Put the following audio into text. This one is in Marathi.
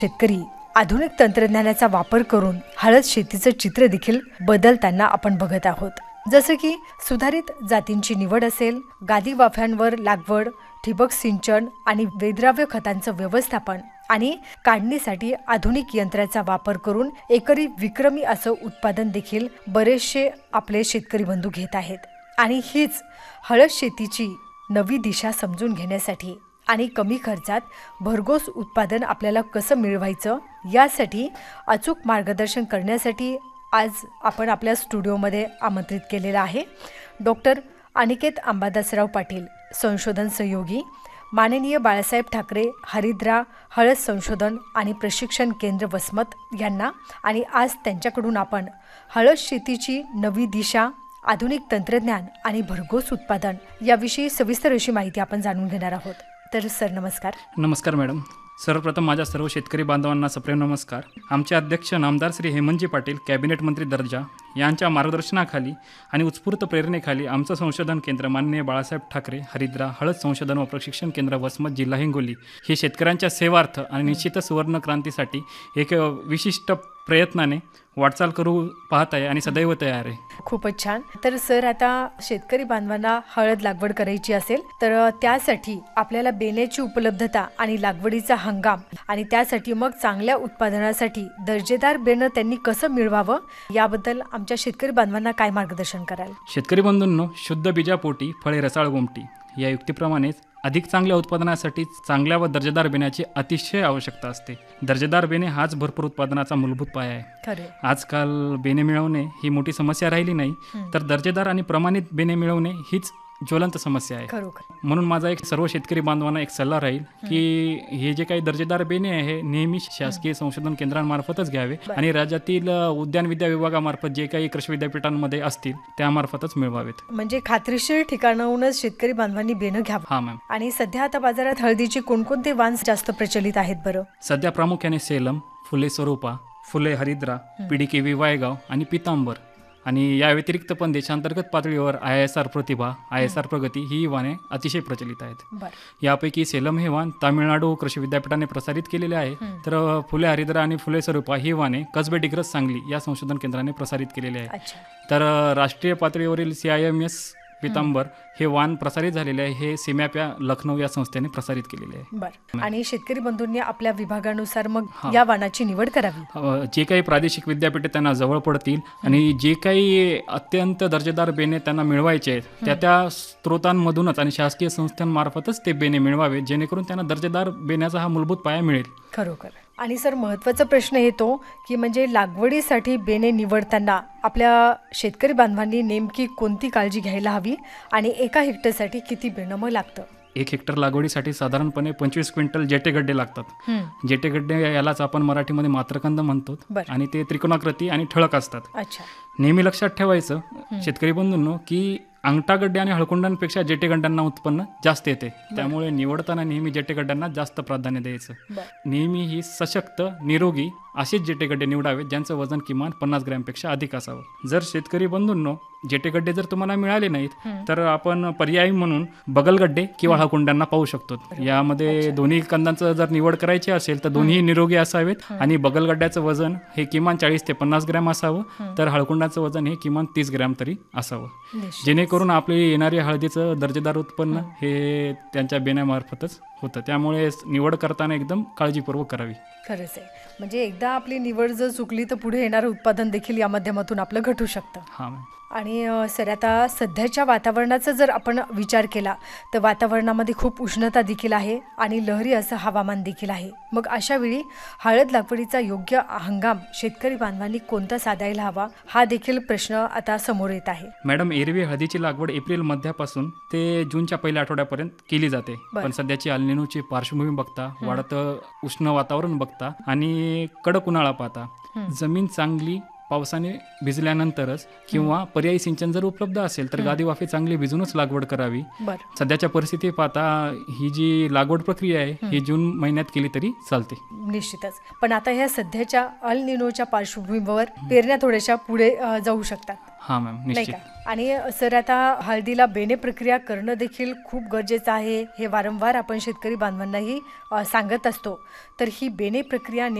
शेतकरी आधुनिक तंत्रज्ञानाचा वापर करून हळद शेतीचं चित्र देखील बदलताना आपण बघत आहोत. जसं की सुधारित जातींची निवड असेल, गादी वाफ्यांवर लागवड, ठिबक सिंचन आणि वेद्राव्य खतांचं व्यवस्थापन आणि काढणीसाठी आधुनिक यंत्राचा वापर करून एकरी विक्रमी असं उत्पादन देखील बरेचसे आपले शेतकरी बंधू घेत आहेत. आणि हीच हळद शेतीची नवी दिशा समजून घेण्यासाठी आणि कमी खर्चात भरघोस उत्पादन आपल्याला कसं मिळवायचं यासाठी अचूक मार्गदर्शन करण्यासाठी आज आपण आपल्या स्टुडिओमध्ये आमंत्रित केलेलं आहे डॉक्टर अनिकेत अंबादासराव पाटील, संशोधन सहयोगी, माननीय बाळासाहेब ठाकरे हरिद्रा हळद संशोधन आणि प्रशिक्षण केंद्र वसमत यांना. आणि आज त्यांच्याकडून आपण हळद शेतीची नवी दिशा, आधुनिक तंत्रज्ञान आणि भरघोस उत्पादन याविषयी सविस्तर अशी माहिती आपण जाणून घेणार आहोत. तर सर नमस्कार. नमस्कार मॅडम. सर्वप्रथम माझ्या सर्व शेतकरी बांधवांना सप्रेम नमस्कार. आमचे अध्यक्ष नामदार श्री हेमंतजी पाटील, कॅबिनेट मंत्री दर्जा यांच्या मार्गदर्शनाखाली आणि उत्स्फूर्त प्रेरणेखाली आमचं संशोधन केंद्र माननीय बाळासाहेब ठाकरे हरिद्रा हळद संशोधन व प्रशिक्षण केंद्र वसमत जिल्हा हिंगोली हे शेतकऱ्यांच्या सेवार्थ आणि निश्चितच सुवर्ण क्रांतीसाठी एक विशिष्ट प्रयत्नाने वाटचाल करू पाहत आहे आणि सदैव तयार आहे. खूपच छान. तर सर, आता शेतकरी बांधवांना हळद लागवड करायची असेल तर त्यासाठी आपल्याला बेण्याची उपलब्धता आणि लागवडीचा हंगाम आणि त्यासाठी मग चांगल्या उत्पादनासाठी दर्जेदार बेणं त्यांनी कसं मिळवावं याबद्दल आमच्या शेतकरी बांधवांना काय मार्गदर्शन कराल? शेतकरी बंधूंनो, शुद्ध बीजापोटी फळे रसाळ गोमटी या युक्तीप्रमाणेच अधिक चांगल्या उत्पादनासाठी चांगल्या व दर्जेदार बेण्याची अतिशय आवश्यकता असते. दर्जेदार बेणे हाच भरपूर उत्पादनाचा मूलभूत पाया आहे. आजकाल बेणे मिळवणे ही मोठी समस्या राहिली नाही, तर दर्जेदार आणि प्रमाणित बेणे मिळवणे हीच ज्वलंत समस्या आहे. म्हणून माझा एक सर्व शेतकरी बांधवांना एक सल्ला राहील की हे जे काही दर्जेदार बेणे आहे नेहमी शासकीय संशोधन केंद्रांमार्फतच घ्यावे आणि राज्यातील उद्यान विद्या विभागामार्फत जे काही कृषी विद्यापीठांमध्ये असतील त्यामार्फतच मिळवावेत. म्हणजे खात्रीशीर ठिकाणाहूनच शेतकरी बांधवांनी बेणं घ्यावं. हा मॅम. आणि सध्या आता बाजारात हळदीचे कोणकोणते वाण जास्त प्रचलित आहेत बरं? सध्या प्रामुख्याने सेलम, फुले स्वरूपा, फुले हरिद्रा, PDKV वायगाव आणि पितांबर आणि या व्यतिरिक्त पण देशांतर्गत पातळीवर ISR प्रतिभा, ISR प्रगती ही वाणे अतिशय प्रचलित आहेत. यापैकी सेलम हे वाण तामिळनाडू कृषी विद्यापीठाने प्रसारित केलेले आहे, तर फुले हरिद्रा आणि फुले स्वरूपा ही वाणे कसबे डिग्रज सांगली या संशोधन केंद्राने प्रसारित केलेले आहे. तर राष्ट्रीय पातळीवरील CIMS पितांबर हे वाण प्रसारित झालेले आहे, हे सिमॅप्या लखनौ या संस्थेने प्रसारित केलेले आहे. बरं. आणि शेतकरी बंधूंनी आपल्या विभागानुसार मग या वाणाची निवड करावी. जे काही प्रादेशिक विद्यापीठे त्यांना जवळ पडतील आणि जे काही अत्यंत दर्जेदार बेणे त्यांना मिळवायचे आहेत त्या स्त्रोतांमधूनच आणि शासकीय संस्थांमार्फतच ते बेणे मिळवावे, जेणेकरून त्यांना दर्जेदार बेण्याचा हा मूलभूत पाया मिळेल. खरोखर. आणि सर, महत्त्वाचा प्रश्न येतो की म्हणजे लागवडीसाठी बेणे निवडताना आपल्या शेतकरी बांधवांनी नेमकी कोणती काळजी घ्यायला हवी आणि एका हेक्टरसाठी किती बेणं मग लागतं? 1 हेक्टर लागवडीसाठी साधारणपणे 25 क्विंटल जेटेगड्डे लागतात. जेटेगड्डे यालाच आपण मराठीमध्ये मात्रकंद म्हणतो आणि ते त्रिकोणाकृती आणि ठळक असतात. नेहमी लक्षात ठेवायचं शेतकरी बंधूंनो की अंगठागड्डे आणि हळकुंडांपेक्षा जेटेगड्ड्यांना उत्पन्न जास्त येते, त्यामुळे निवडताना नेहमी जेटेगड्ड्यांना जास्त प्राधान्य द्यायचं. नेहमी ही सशक्त निरोगी असेच जेटेगड्डे निवडावेत ज्यांचं वजन किमान 50 ग्रॅमपेक्षा अधिक असावं. जर शेतकरी बंधूंनो जेटेगड्डे जर तुम्हाला मिळाले नाहीत तर आपण पर्यायी म्हणून बगलगड्डे किंवा हळकुंडांना पाहू शकतो. यामध्ये दोन्ही कंदांचं जर निवड करायची असेल तर दोन्ही निरोगी असावेत आणि बगलगड्ड्याचं वजन हे किमान 40 ते 50 ग्रॅम असावं, तर हळकुंडाचं वजन हे किमान 30 ग्रॅम तरी असावं, जेणेकरून आपली येणारी हळदीचं दर्जेदार उत्पन्न हे त्यांच्या बेण्यामार्फतच होतं. त्यामुळे निवड करताना एकदम काळजीपूर्वक करावी. खरंच आहे. म्हणजे एकदा आपली निवड जर चुकली तर पुढे येणारं उत्पादन देखील या माध्यमातून आपलं घटू शकतं. हां. आणि सर, आता सध्याच्या वातावरणाचा जर आपण विचार केला तर वातावरणामध्ये खूप उष्णता देखील आहे आणि लहरी असं हवामान देखील आहे. मग अशा वेळी हळद लागवडीचा योग्य हंगाम शेतकरी बांधवांनी कोणता साधायला हवा हा देखील प्रश्न आता समोर येत आहे. मॅडम, एरवी हळदीची लागवड एप्रिल मध्यापासून ते जूनच्या पहिल्या आठवड्यापर्यंत केली जाते. पण सध्याची अल्निनोची पार्श्वभूमी बघता, वाढतं उष्ण वातावरण बघता आणि कडक उन्हाळा पाहता जमीन चांगली पावसाने भिजल्यानंतरच किंवा पर्यायी सिंचन जर उपलब्ध असेल तर गादी वाफे चांगली भिजूनच लागवड करावी. सध्याच्या परिस्थिती पाहता ही जी लागवड प्रक्रिया आहे ही जून महिन्यात केली तरी चालते. निश्चितच. पण आता ह्या सध्याच्या अल निनोच्या पार्श्वभूमीवर पेरण्या थोड्याशा पुढे जाऊ शकतात. हा मॅम, निश्चित. आणि सर, आता हळदीला बेणे प्रक्रिया करणं देखील खूप गरजेचं आहे, हे वारंवार आपण शेतकरी बांधवांनाही सांगत असतो. तर ही बेणे प्रक्रिया